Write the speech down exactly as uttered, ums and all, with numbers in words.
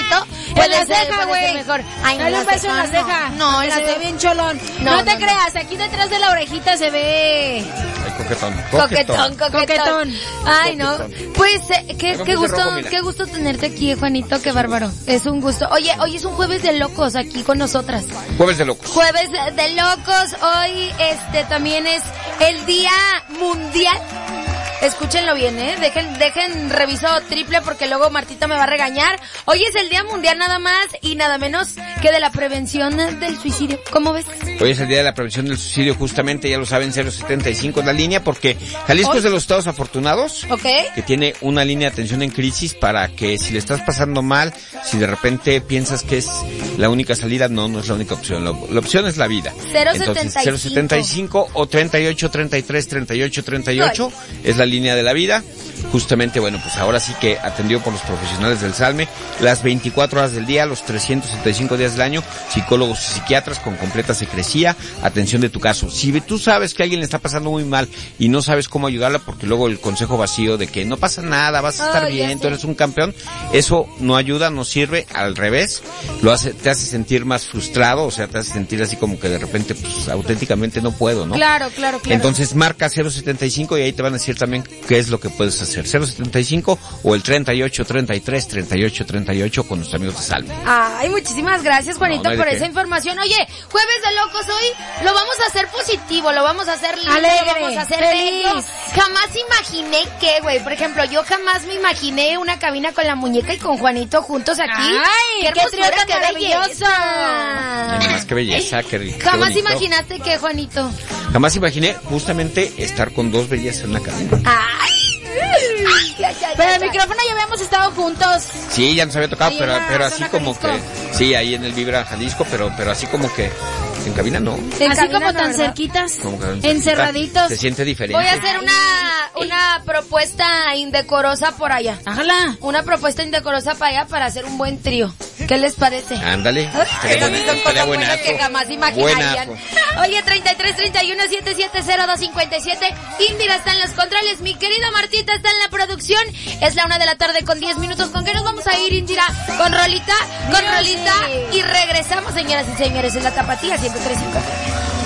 besito. En la ceja, güey. Mejor. Ay, Dale un beso en la ceja. No, en la se ve bien cholón. No, no te no, creas, aquí detrás de la orejita se ve... Ay, coquetón. Coquetón, coquetón. Coquetón. Ay, no. Pues, eh, qué, Me qué puse gusto, rojo, mira. qué gusto tenerte aquí, Juanito, qué bárbaro. Es un gusto. Oye, hoy es un jueves de locos aquí con nosotras. Jueves de locos. Jueves de locos. Hoy, este, también es el Día Mundial. Escúchenlo bien, ¿eh? Dejen, dejen reviso triple porque luego Martita me va a regañar. Hoy es el Día Mundial nada más y nada menos que de la prevención del suicidio. ¿Cómo ves? Hoy es el Día de la Prevención del Suicidio, justamente, ya lo saben, cero setenta y cinco es la línea, porque Jalisco Hoy. es de los estados afortunados, ¿Ok? que tiene una línea de atención en crisis para que si le estás pasando mal, si de repente piensas que es la única salida, no, no es la única opción. La, la opción es la vida. cero Entonces, cero setenta y cinco o treinta y ocho, treinta y tres, treinta y ocho, treinta y ocho es la línea de la vida. Justamente, bueno, pues ahora sí que atendido por los profesionales del Salme, las veinticuatro horas del día, los trescientos sesenta y cinco días del año, psicólogos y psiquiatras con completa secrecía, atención de tu caso. Si tú sabes que a alguien le está pasando muy mal y no sabes cómo ayudarla, porque luego el consejo vacío de que no pasa nada, vas a estar Oh, bien, ya tú sé. eres un campeón, eso no ayuda, no sirve, al revés, lo hace, te hace sentir más frustrado, o sea, te hace sentir así como que de repente, pues, auténticamente no puedo, ¿no? Claro, claro, claro. Entonces marca cero setenta y cinco y ahí te van a decir también qué es lo que puedes hacer. cero setenta y cinco o el treinta y ocho, treinta y tres, treinta y ocho, treinta y ocho con nuestros amigos de Salme. Ay, muchísimas gracias, Juanito, No, no hay de por qué. esa información. Oye, Jueves de Locos hoy lo vamos a hacer positivo, lo vamos a hacer lindo, Alegre, lo vamos a hacer feliz. bello. Jamás imaginé que, güey, por ejemplo, yo jamás me imaginé una cabina con la muñeca y con Juanito juntos aquí. Ay, qué trío hermosura, tan qué maravilloso. belleza. Ay, más que belleza, qué rico. Jamás qué bonito. imaginaste que, Juanito. Jamás imaginé justamente estar con dos bellezas en la cabina. Ay. Ay, ay, ay, Pero ay, el ay. micrófono ya habíamos estado juntos. Sí, ya nos había tocado, Ahí pero, en la pero así zona como Jalisco. que, sí, ahí en el Vibra Jalisco, pero, pero así como que en cabina no. En Así cabina, como no, tan ¿verdad? cerquitas. Como que Encerraditos. Se siente diferente. Voy a hacer una, una propuesta indecorosa por allá. Ájala. Una propuesta indecorosa para allá para hacer un buen trío. ¿Qué les parece? Ándale. Ay, Estaría esas buena- sí son estaría cosas buenas buenazo. que jamás imaginarían. Buenazo. Oye, treinta y tres, treinta y uno, setenta y siete, cero dos, cincuenta y siete. Indira está en los controles. Mi querida Martita está en la producción. Es la una de la tarde con diez minutos. ¿Con qué nos vamos a ir, Indira? ¿Con Rolita? Con Music. Rolita. Y regresamos, señoras y señores, en la Tapatía ciento tres punto cinco.